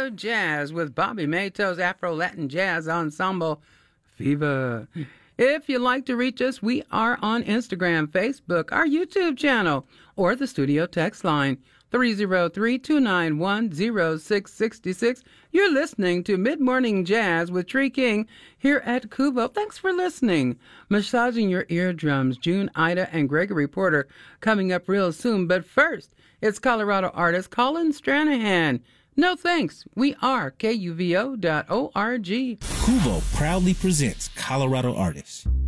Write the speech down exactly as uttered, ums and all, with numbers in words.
of Jazz with Bobby Mato's Afro-Latin Jazz Ensemble, Viva. If you'd like to reach us, we are on Instagram, Facebook, our YouTube channel, or the studio text line, three oh three, two nine one, oh six six six. You're listening to Mid-Morning Jazz with Tree King here at Kubo. Thanks for listening. Massaging your eardrums, June, Ida, and Gregory Porter coming up real soon. But first, it's Colorado artist Colin Stranahan. No thanks. We are K U V O dot org. Kubo proudly presents Colorado artists.